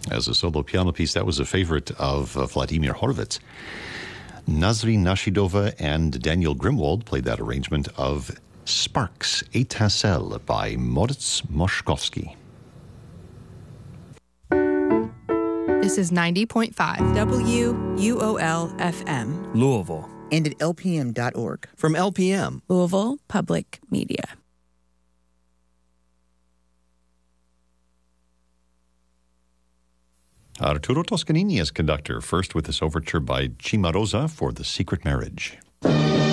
as a solo piano piece. That was a favorite of Vladimir Horowitz. Nazri Nashidova and Daniel Grimwald played that arrangement of Sparks, Étincelle by Moritz Moszkowski. This is 90.5 WUOL-FM. Louisville. And at LPM.org. From LPM. Louisville Public Media. Arturo Toscanini as conductor, first with this overture by Cimarosa for The Secret Marriage.